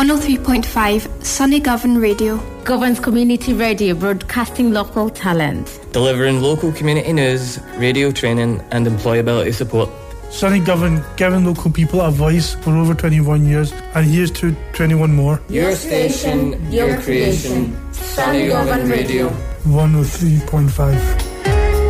103.5 Sunny Govan Radio. Govan's Community Radio, broadcasting local talent. Delivering local community news, radio training and employability support. Sunny Govan, giving local people a voice for over 21 years, and here's to 21 more. Your station, your creation, Sunny Govan Radio. 103.5.